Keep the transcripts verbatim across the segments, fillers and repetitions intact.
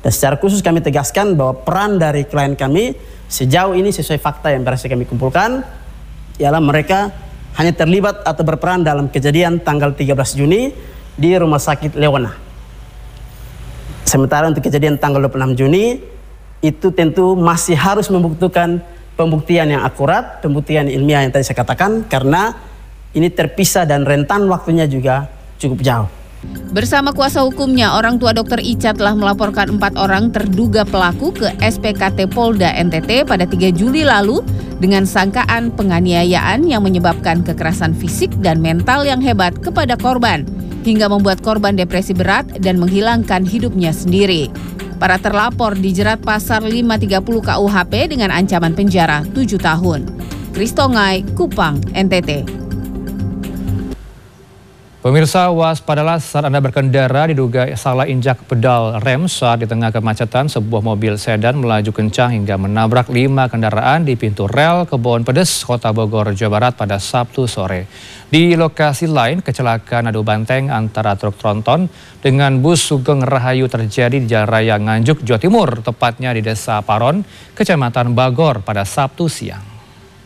Dan secara khusus kami tegaskan bahwa peran dari klien kami sejauh ini sesuai fakta yang berhasil kami kumpulkan ialah mereka hanya terlibat atau berperan dalam kejadian tanggal tiga belas Juni di Rumah Sakit Lewana. Sementara untuk kejadian tanggal dua puluh enam Juni itu tentu masih harus membutuhkan pembuktian yang akurat, pembuktian ilmiah yang tadi saya katakan, karena ini terpisah dan rentan waktunya juga cukup jauh. Bersama kuasa hukumnya, orang tua dokter Ica telah melaporkan empat orang terduga pelaku ke S P K T Polda N T T pada tiga Juli lalu dengan sangkaan penganiayaan yang menyebabkan kekerasan fisik dan mental yang hebat kepada korban, hingga membuat korban depresi berat dan menghilangkan hidupnya sendiri. Para terlapor dijerat pasal lima tiga puluh K U H P dengan ancaman penjara tujuh tahun. Kristongai, Kupang, N T T. Pemirsa, waspadalah saat Anda berkendara diduga salah injak pedal rem saat di tengah kemacetan sebuah mobil sedan melaju kencang hingga menabrak lima kendaraan di pintu rel Kebon Pedes, Kota Bogor, Jawa Barat pada Sabtu sore. Di lokasi lain, kecelakaan adu banteng antara truk tronton dengan bus Sugeng Rahayu terjadi di Jalan Raya Nganjuk, Jawa Timur, tepatnya di Desa Paron, Kecamatan Bagor pada Sabtu siang.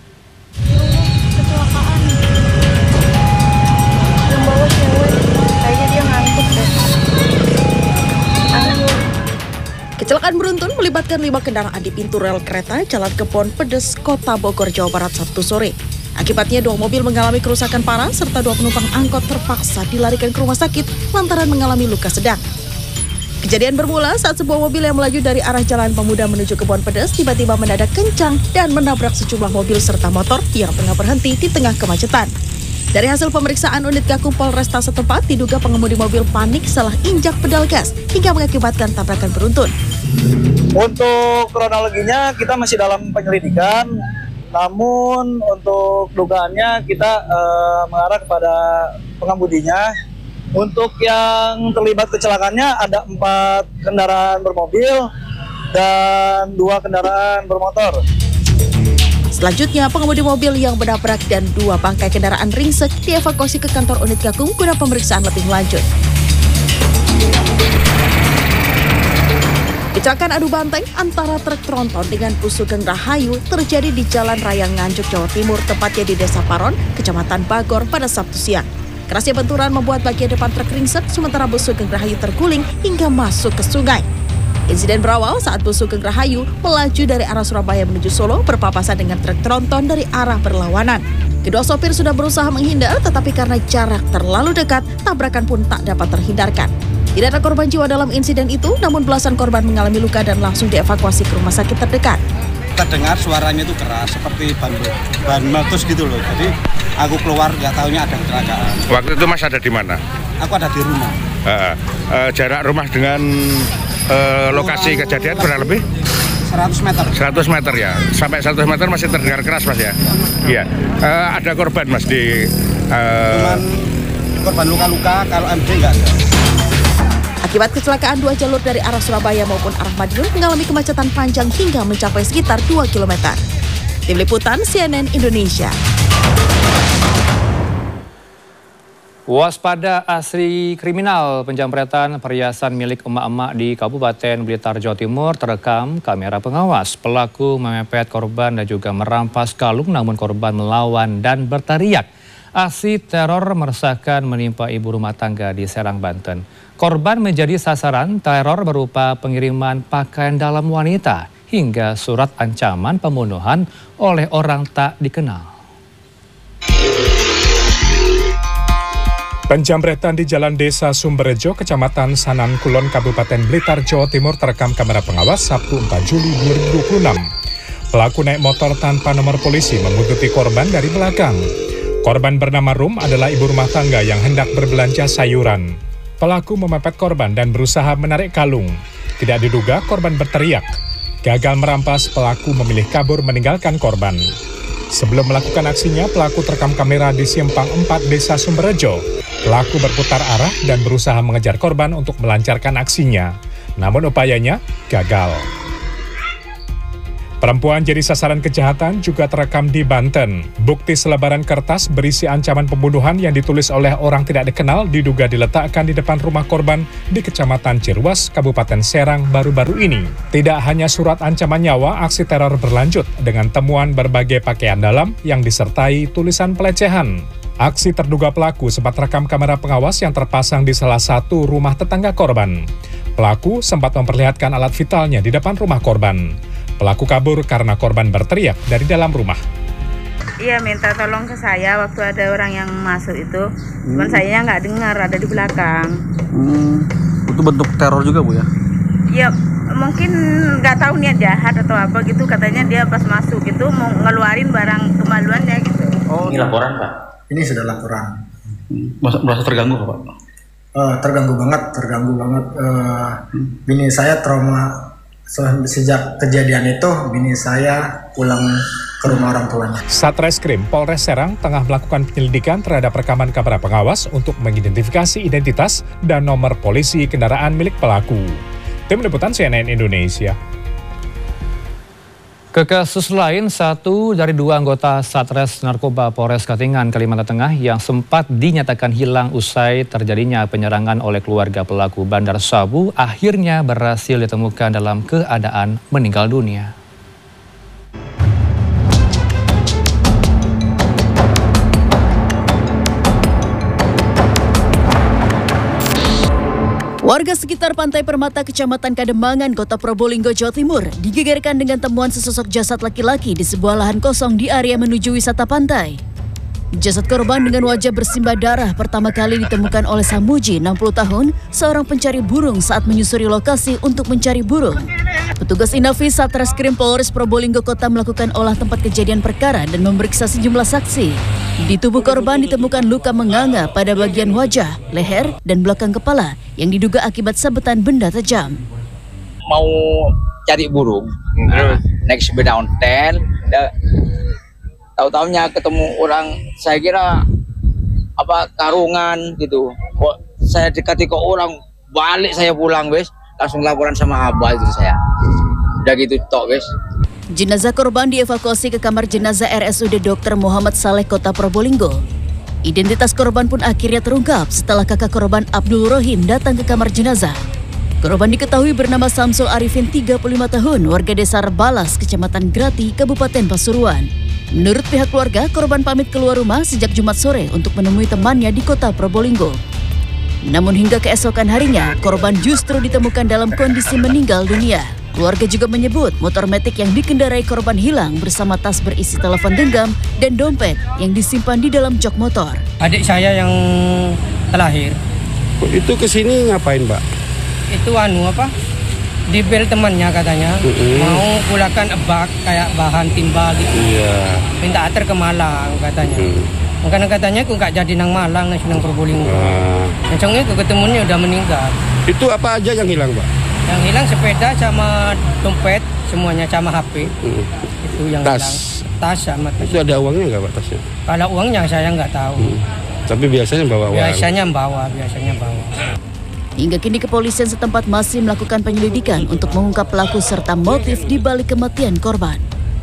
Kecelakaan beruntun melibatkan lima kendaraan di pintu rel kereta Jalan Kebon Pedes, Kota Bogor, Jawa Barat, Sabtu sore. Akibatnya dua mobil mengalami kerusakan parah serta dua penumpang angkot terpaksa dilarikan ke rumah sakit lantaran mengalami luka sedang. Kejadian bermula saat sebuah mobil yang melaju dari arah Jalan Pemuda menuju Kebon Pedes tiba-tiba mendadak kencang dan menabrak sejumlah mobil serta motor yang tengah berhenti di tengah kemacetan. Dari hasil pemeriksaan unit Gakum Polresta setempat, diduga pengemudi mobil panik salah injak pedal gas hingga mengakibatkan tabrakan beruntun. Untuk kronologinya kita masih dalam penyelidikan, namun untuk dugaannya kita uh, mengarah kepada pengemudinya. Untuk yang terlibat kecelakaannya ada empat kendaraan bermobil dan dua kendaraan bermotor. Selanjutnya, pengemudi mobil yang menabrak dan dua bangkai kendaraan ringsek dievakuasi ke kantor unit Gakum guna pemeriksaan lebih lanjut. Kecelakaan adu banteng antara truk tronton dengan bus Sugeng Rahayu terjadi di Jalan Raya Nganjuk, Jawa Timur, tepatnya di Desa Paron, Kecamatan Bagor pada Sabtu siang. Kerasnya benturan membuat bagian depan truk ringsek, sementara bus Sugeng Rahayu terguling hingga masuk ke sungai. Insiden berawal saat bus Sugeng Rahayu melaju dari arah Surabaya menuju Solo berpapasan dengan truk tronton dari arah berlawanan. Kedua sopir sudah berusaha menghindar, tetapi karena jarak terlalu dekat, tabrakan pun tak dapat terhindarkan. Tidak ada korban jiwa dalam insiden itu, namun belasan korban mengalami luka dan langsung dievakuasi ke rumah sakit terdekat. Kita dengar suaranya itu keras, seperti ban, ban meletus gitu loh. Jadi aku keluar nggak taunya ada kecelakaan. Waktu itu Mas ada di mana? Aku ada di rumah. Uh, uh, jarak rumah dengan uh, lokasi kejadian berapa lebih? seratus meter. seratus meter ya. Sampai seratus meter masih terdengar keras Mas ya? Iya. Uh, ada korban Mas di... Uh... Cuman korban luka-luka, kalau M D nggak ada. Akibat kecelakaan, dua jalur dari arah Surabaya maupun arah Madiun mengalami kemacetan panjang hingga mencapai sekitar dua kilometer. Tim Liputan C N N Indonesia. Waspada aksi kriminal penjamretan perhiasan milik emak-emak di Kabupaten Blitar, Jawa Timur terekam kamera pengawas. Pelaku memepet korban dan juga merampas kalung, namun korban melawan dan berteriak. Aksi teror meresahkan menimpa ibu rumah tangga di Serang, Banten. Korban menjadi sasaran teror berupa pengiriman pakaian dalam wanita hingga surat ancaman pembunuhan oleh orang tak dikenal. Penjamretan di Jalan Desa Sumberjo, Kecamatan Sanan Kulon, Kabupaten Blitar, Jawa Timur terekam kamera pengawas Sabtu empat Juli dua ribu dua puluh enam. Pelaku naik motor tanpa nomor polisi membuntuti korban dari belakang. Korban bernama Rum adalah ibu rumah tangga yang hendak berbelanja sayuran. Pelaku memepet korban dan berusaha menarik kalung. Tidak diduga korban berteriak. Gagal merampas, pelaku memilih kabur meninggalkan korban. Sebelum melakukan aksinya, pelaku terekam kamera di Simpang empat Desa Sumberjo. Pelaku berputar arah dan berusaha mengejar korban untuk melancarkan aksinya. Namun upayanya gagal. Perempuan jadi sasaran kejahatan juga terekam di Banten. Bukti selebaran kertas berisi ancaman pembunuhan yang ditulis oleh orang tidak dikenal diduga diletakkan di depan rumah korban di Kecamatan Ciruas, Kabupaten Serang baru-baru ini. Tidak hanya surat ancaman nyawa, aksi teror berlanjut dengan temuan berbagai pakaian dalam yang disertai tulisan pelecehan. Aksi terduga pelaku sempat rekam kamera pengawas yang terpasang di salah satu rumah tetangga korban. Pelaku sempat memperlihatkan alat vitalnya di depan rumah korban. Pelaku kabur karena korban berteriak dari dalam rumah. Iya, minta tolong ke saya waktu ada orang yang masuk itu. Cuman hmm. saya nggak dengar, ada di belakang. Hmm. Itu bentuk teror juga, Bu, ya? Iya, mungkin nggak tahu niat jahat atau apa gitu. Katanya dia pas masuk itu mau ngeluarin barang kemaluannya gitu. Oh, ini laporan, Pak? Ini sudah laporan. Merasa, merasa terganggu, Pak? Uh, terganggu banget, terganggu banget. Uh, hmm. Bini saya trauma. Sejak kejadian itu, bini saya pulang ke rumah orang tuanya. Satreskrim Polres Serang tengah melakukan penyelidikan terhadap rekaman kamera pengawas untuk mengidentifikasi identitas dan nomor polisi kendaraan milik pelaku. Tim Liputan C N N Indonesia. Ke kasus lain, satu dari dua anggota Satres Narkoba Polres Katingan, Kalimantan Tengah yang sempat dinyatakan hilang usai terjadinya penyerangan oleh keluarga pelaku bandar sabu akhirnya berhasil ditemukan dalam keadaan meninggal dunia. Warga sekitar Pantai Permata, Kecamatan Kademangan, Kota Probolinggo, Jawa Timur, digegerkan dengan temuan sesosok jasad laki-laki di sebuah lahan kosong di area menuju wisata pantai. Jasad korban dengan wajah bersimbah darah pertama kali ditemukan oleh Samuji, enam puluh tahun, seorang pencari burung saat menyusuri lokasi untuk mencari burung. Petugas Inafis Satreskrim Polres Probolinggo Kota melakukan olah tempat kejadian perkara dan memeriksa sejumlah saksi. Di tubuh korban ditemukan luka menganga pada bagian wajah, leher, dan belakang kepala yang diduga akibat sabetan benda tajam. Mau cari burung, terus naik sepeda ontel, tahu-tahunya ketemu orang, saya kira apa karungan gitu. Kok saya dekati kok orang, balik saya pulang wes, langsung laporan sama abah itu saya. Udah gitu tok wes. Jenazah korban dievakuasi ke kamar jenazah R S U D Dokter Muhammad Saleh Kota Probolinggo. Identitas korban pun akhirnya terungkap setelah kakak korban Abdul Rohim datang ke kamar jenazah. Korban diketahui bernama Samsul Arifin, tiga puluh lima tahun, warga desa Rebalas, Kecamatan Grati, Kabupaten Pasuruan. Menurut pihak keluarga, korban pamit keluar rumah sejak Jumat sore untuk menemui temannya di Kota Probolinggo. Namun hingga keesokan harinya, korban justru ditemukan dalam kondisi meninggal dunia. Keluarga juga menyebut motor metik yang dikendarai korban hilang bersama tas berisi telepon genggam dan dompet yang disimpan di dalam jok motor. Adik saya yang terlahir. Itu kesini ngapain, Pak? Itu anu apa? Di bel temannya katanya. Mm-hmm. Mau pulakan ebak kayak bahan timbal gitu. Iya. Minta ater ke Malang katanya. Mm-hmm. Karena katanya aku nggak jadi nang Malang, nang Probolinggo. Ah. Macamnya aku ketemunya udah meninggal. Itu apa aja yang hilang, Pak? Yang hilang sepeda sama dompet, semuanya sama H P. Hmm. Itu yang tas. hilang. Tas sama tas. Itu ada uangnya nggak, Pak, tasnya? Kalau uangnya saya nggak tahu. Hmm. Tapi biasanya bawa uang. Biasanya bawa, biasanya bawa. Hingga kini kepolisian setempat masih melakukan penyelidikan untuk mengungkap pelaku serta motif di balik kematian korban.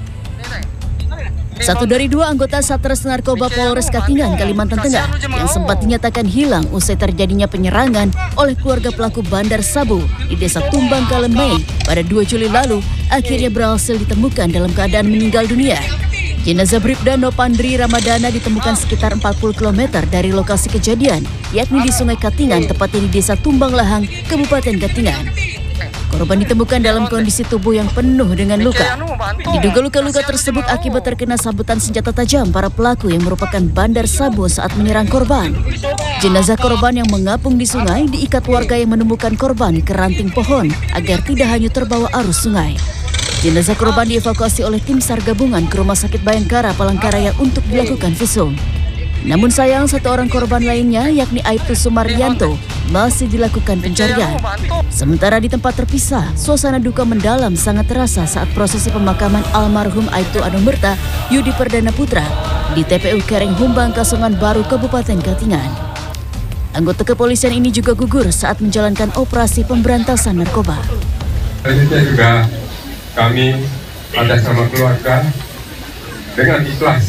Satu dari dua anggota Satres Narkoba Polres Katingan, Kalimantan Tengah yang sempat dinyatakan hilang usai terjadinya penyerangan oleh keluarga pelaku bandar sabu di Desa Tumbang Kalemei pada dua Juli lalu akhirnya berhasil ditemukan dalam keadaan meninggal dunia. Jenazah Bribda Nopandri Ramadana ditemukan sekitar empat puluh kilometer dari lokasi kejadian, yakni di Sungai Katingan, tepatnya di Desa Tumbang Lahang, Kabupaten Katingan. Korban ditemukan dalam kondisi tubuh yang penuh dengan luka. Diduga luka-luka tersebut akibat terkena sabetan senjata tajam para pelaku yang merupakan bandar sabu saat menyerang korban. Jenazah korban yang mengapung di sungai diikat warga yang menemukan korban ke ranting pohon agar tidak hanyut terbawa arus sungai. Jenazah korban dievakuasi oleh tim SAR gabungan ke Rumah Sakit Bayangkara, Palangkaraya untuk dilakukan visum. Namun sayang satu orang korban lainnya yakni Aibtu Sumaryanto masih dilakukan pencarian. Sementara di tempat terpisah, suasana duka mendalam sangat terasa saat prosesi pemakaman almarhum Aibtu Anumerta Yudi Perdana Putra di T P U Kereng Humbang, Kasongan Baru, Kabupaten Katingan. Anggota kepolisian ini juga gugur saat menjalankan operasi pemberantasan narkoba. Selanjutnya juga kami atas nama keluarga dengan ikhlas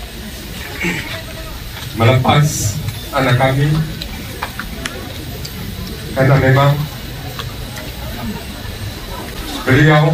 melepas anak kami, karena memang beliau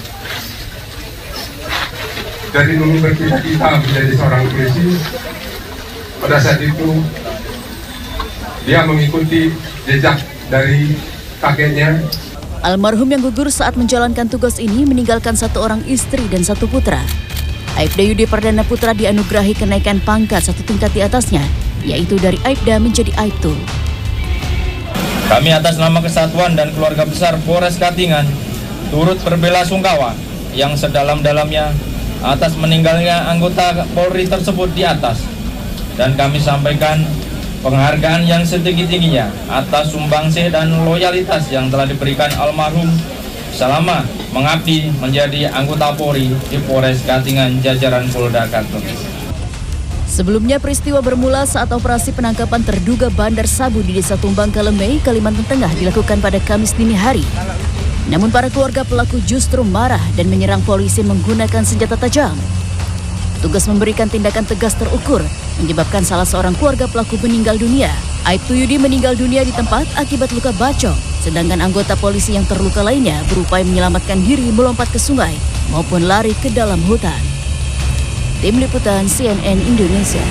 dari dulu bercita-cita menjadi seorang polisi. Pada saat itu dia mengikuti jejak dari kakeknya. Almarhum yang gugur saat menjalankan tugas ini meninggalkan satu orang istri dan satu putra. Aibda Yudi Perdana Putra dianugerahi kenaikan pangkat satu tingkat di atasnya, yaitu dari Aibda menjadi Aibtu. Kami atas nama Kesatuan dan Keluarga Besar Polres Katingan turut berbela-sungkawa yang sedalam-dalamnya atas meninggalnya anggota Polri tersebut di atas. Dan kami sampaikan penghargaan yang setinggi-tingginya atas sumbangsih dan loyalitas yang telah diberikan almarhum selama mengabdi menjadi anggota Polri di Polres Katingan jajaran Polda Kalteng. Sebelumnya peristiwa bermula saat operasi penangkapan terduga bandar sabu di Desa Tumbang Kalemei, Kalimantan Tengah dilakukan pada Kamis dini hari. Namun para keluarga pelaku justru marah dan menyerang polisi menggunakan senjata tajam. Petugas memberikan tindakan tegas terukur, menyebabkan salah seorang keluarga pelaku meninggal dunia. Aibtu Yudi meninggal dunia di tempat akibat luka bacok, sedangkan anggota polisi yang terluka lainnya berupaya menyelamatkan diri melompat ke sungai maupun lari ke dalam hutan. Tim Liputan C N N Indonesia.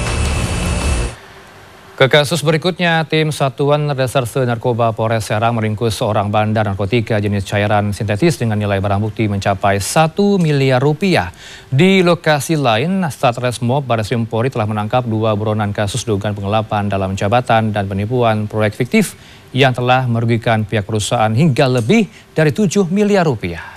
Ke kasus berikutnya, tim Satuan Reserse Narkoba Polres Serang meringkus seorang bandar narkotika jenis cairan sintetis dengan nilai barang bukti mencapai satu miliar rupiah. Di lokasi lain, Satreskrim Barreskrim Polri telah menangkap dua buronan kasus dugaan penggelapan dalam jabatan dan penipuan proyek fiktif yang telah merugikan pihak perusahaan hingga lebih dari tujuh miliar rupiah.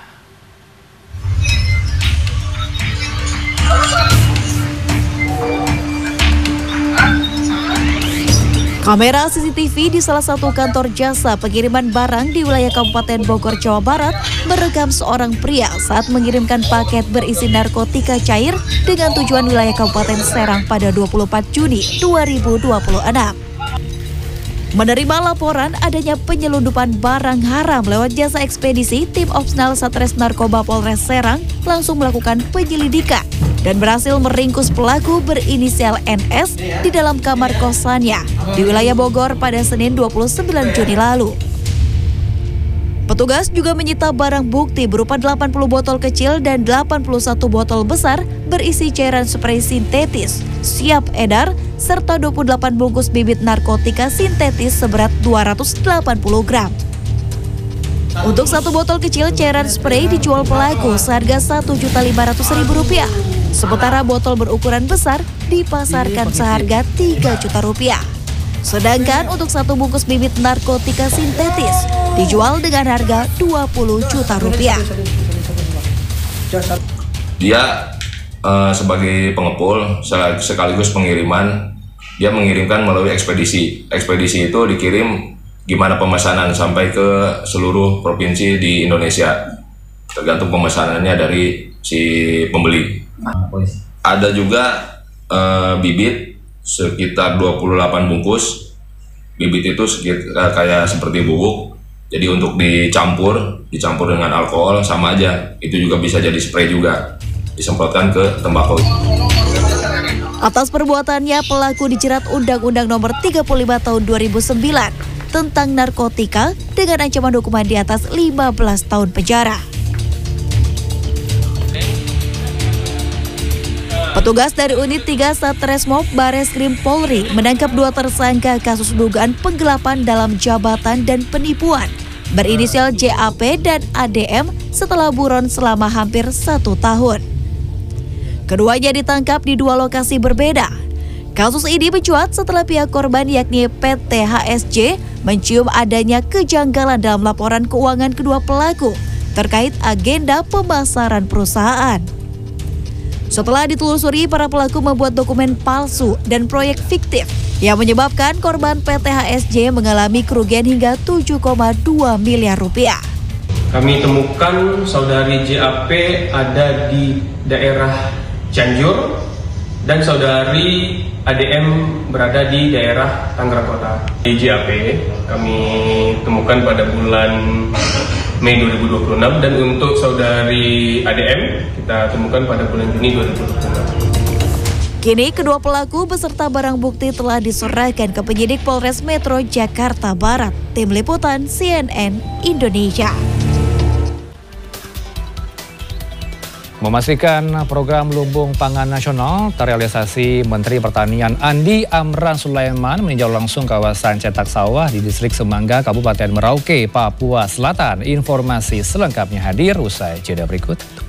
Kamera C C T V di salah satu kantor jasa pengiriman barang di wilayah Kabupaten Bogor, Jawa Barat merekam seorang pria saat mengirimkan paket berisi narkotika cair dengan tujuan wilayah Kabupaten Serang pada dua puluh empat Juni dua ribu dua puluh enam. Menerima laporan adanya penyelundupan barang haram lewat jasa ekspedisi, tim Opsnal Satres Narkoba Polres Serang langsung melakukan penyelidikan dan berhasil meringkus pelaku berinisial N S di dalam kamar kosannya di wilayah Bogor pada Senin dua puluh sembilan Juni lalu. Petugas juga menyita barang bukti berupa delapan puluh botol kecil dan delapan puluh satu botol besar berisi cairan spray sintetis siap edar serta dua puluh delapan bungkus bibit narkotika sintetis seberat dua ratus delapan puluh gram. Untuk satu botol kecil cairan spray dijual pelaku seharga satu juta lima ratus ribu rupiah. Sementara botol berukuran besar dipasarkan seharga tiga juta rupiah. Sedangkan untuk satu bungkus bibit narkotika sintetis dijual dengan harga dua puluh juta rupiah. Dia uh, sebagai pengepul sekaligus pengiriman, dia mengirimkan melalui ekspedisi. Ekspedisi itu dikirim gimana pemesanan sampai ke seluruh provinsi di Indonesia. Tergantung pemesanannya dari si pembeli. Ada juga uh, bibit sekitar dua puluh delapan bungkus. Bibit itu sekitar, kayak seperti bubuk. Jadi untuk dicampur, dicampur dengan alkohol sama aja. Itu juga bisa jadi spray juga. Disemprotkan ke tembakau. Atas perbuatannya pelaku dijerat Undang-Undang Nomor tiga puluh lima Tahun dua ribu sembilan tentang narkotika dengan ancaman hukuman di atas lima belas tahun penjara. Petugas dari Unit tiga Satreskrim Barreskrim Polri menangkap dua tersangka kasus dugaan penggelapan dalam jabatan dan penipuan berinisial J A P dan A D M setelah buron selama hampir satu tahun. Keduanya ditangkap di dua lokasi berbeda. Kasus ini mencuat setelah pihak korban yakni P T H S J mencium adanya kejanggalan dalam laporan keuangan kedua pelaku terkait agenda pemasaran perusahaan. Setelah ditelusuri, para pelaku membuat dokumen palsu dan proyek fiktif yang menyebabkan korban P T H S J mengalami kerugian hingga tujuh koma dua miliar rupiah. Kami temukan saudari J A P ada di daerah Cianjur dan saudari A D M berada di daerah Tangerang Kota. Di J A P kami temukan pada bulan Mei dua ribu dua puluh enam, dan untuk saudari A D M kita temukan pada bulan Juni dua ribu dua puluh enam. Kini kedua pelaku beserta barang bukti telah diserahkan ke penyidik Polres Metro Jakarta Barat. Tim Liputan C N N Indonesia. Memastikan program Lumbung Pangan Nasional terrealisasi, Menteri Pertanian Andi Amran Sulaiman meninjau langsung kawasan cetak sawah di Distrik Semangga, Kabupaten Merauke, Papua Selatan. Informasi selengkapnya hadir usai jeda berikut.